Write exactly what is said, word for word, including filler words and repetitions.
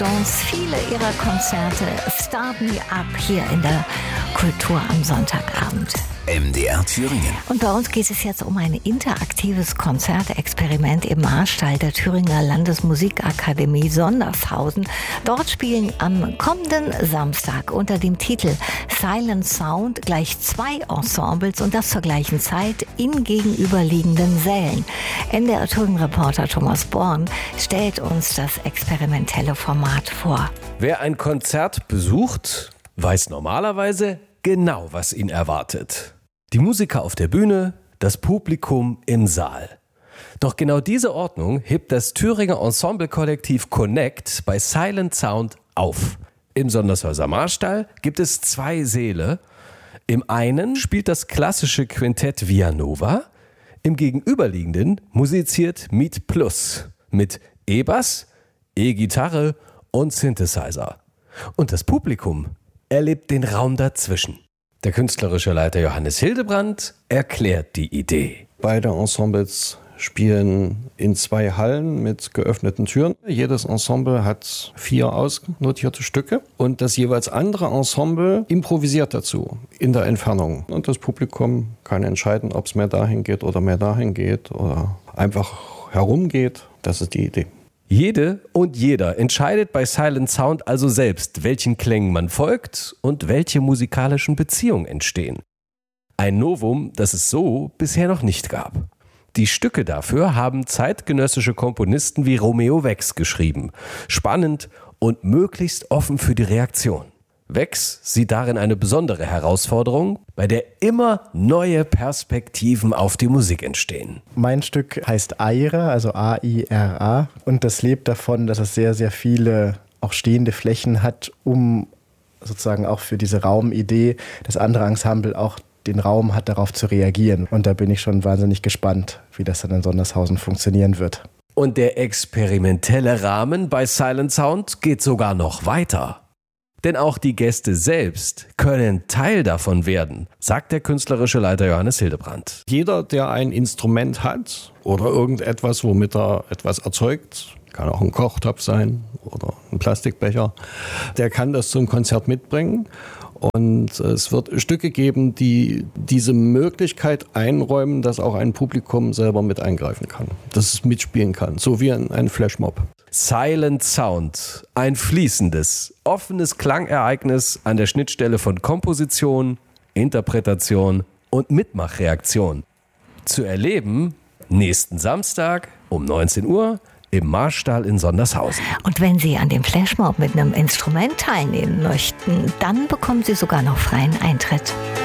Viele ihrer Konzerte Start Me Up hier in der Kultur am Sonntagabend. M D R Thüringen. Und bei uns geht es jetzt um ein interaktives Konzertexperiment im Marstall der Thüringer Landesmusikakademie Sondershausen. Dort spielen am kommenden Samstag unter dem Titel Silent Sound gleich zwei Ensembles und das zur gleichen Zeit in gegenüberliegenden Sälen. N D R Thüringen-Reporter Thomas Born stellt uns das experimentelle Format vor. Wer ein Konzert besucht, weiß normalerweise genau, was ihn erwartet. Die Musiker auf der Bühne, das Publikum im Saal. Doch genau diese Ordnung hebt das Thüringer Ensemblekollektiv Connect bei Silent Sound auf. Im Sondershäuser Marstall gibt es zwei Säle. Im einen spielt das klassische Quintett Via Nova, im gegenüberliegenden musiziert Meet Plus mit E-Bass, E-Gitarre und Synthesizer. Und das Publikum erlebt den Raum dazwischen. Der künstlerische Leiter Johannes Hildebrandt erklärt die Idee. Beide Ensembles spielen in zwei Hallen mit geöffneten Türen. Jedes Ensemble hat vier ausnotierte Stücke und das jeweils andere Ensemble improvisiert dazu in der Entfernung. Und das Publikum kann entscheiden, ob es mehr dahin geht oder mehr dahin geht oder einfach herumgeht. Das ist die Idee. Jede und jeder entscheidet bei Silent Sound also selbst, welchen Klängen man folgt und welche musikalischen Beziehungen entstehen. Ein Novum, das es so bisher noch nicht gab. Die Stücke dafür haben zeitgenössische Komponisten wie Romeo Wex geschrieben. Spannend und möglichst offen für die Reaktion. Wex sieht darin eine besondere Herausforderung, bei der immer neue Perspektiven auf die Musik entstehen. Mein Stück heißt Aira, also A I R A, und das lebt davon, dass es sehr, sehr viele auch stehende Flächen hat, um sozusagen auch für diese Raumidee das andere Ensemble auch den Raum hat, darauf zu reagieren. Und da bin ich schon wahnsinnig gespannt, wie das dann in Sondershausen funktionieren wird. Und der experimentelle Rahmen bei Silent Sound geht sogar noch weiter. Denn auch die Gäste selbst können Teil davon werden, sagt der künstlerische Leiter Johannes Hildebrandt. Jeder, der ein Instrument hat oder irgendetwas, womit er etwas erzeugt, kann auch ein Kochtopf sein oder ein Plastikbecher, der kann das zum Konzert mitbringen. Und es wird Stücke geben, die diese Möglichkeit einräumen, dass auch ein Publikum selber mit eingreifen kann, dass es mitspielen kann, so wie ein, ein Flashmob. Silent Sound, ein fließendes, offenes Klangereignis an der Schnittstelle von Komposition, Interpretation und Mitmachreaktion. Zu erleben nächsten Samstag um neunzehn Uhr im Marstall in Sondershausen. Und wenn Sie an dem Flashmob mit einem Instrument teilnehmen möchten, dann bekommen Sie sogar noch freien Eintritt.